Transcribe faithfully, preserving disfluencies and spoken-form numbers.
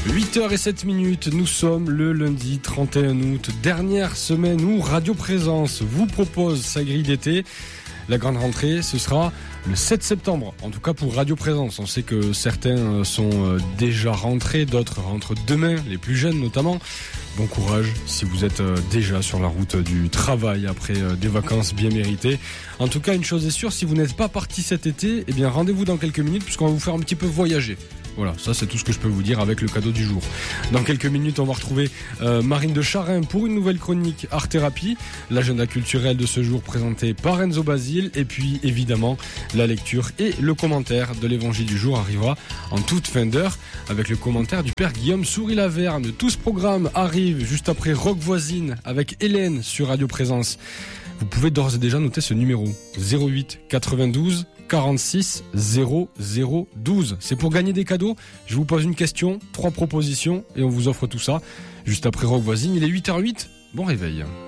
huit heures zéro sept minutes, nous sommes le lundi trente et un août, dernière semaine où Radio Présence vous propose sa grille d'été. La grande rentrée, ce sera le sept septembre, en tout cas pour Radio Présence. On sait que certains sont déjà rentrés, d'autres rentrent demain, les plus jeunes notamment. Bon courage si vous êtes déjà sur la route du travail après des vacances bien méritées. En tout cas, une chose est sûre, si vous n'êtes pas parti cet été, eh bien rendez-vous dans quelques minutes puisqu'on va vous faire un petit peu voyager. Voilà, ça c'est tout ce que je peux vous dire avec le cadeau du jour. Dans quelques minutes, on va retrouver euh, Marine de Charin pour une nouvelle chronique Art Thérapie, l'agenda culturel de ce jour présenté par Enzo Basile, et puis évidemment la lecture et le commentaire de l'évangile du jour arrivera en toute fin d'heure avec le commentaire du père Guillaume Souris-Laverne. Tout ce programme arrive juste après Rock Voisine avec Hélène sur Radio Présence. Vous pouvez d'ores et déjà noter ce numéro zéro huit quatre-vingt-douze quarante-six zéro zéro douze. C'est pour gagner des cadeaux. Je vous pose une question, trois propositions et on vous offre tout ça juste après Rock Voisine. Il est huit heures huit. Bon réveil.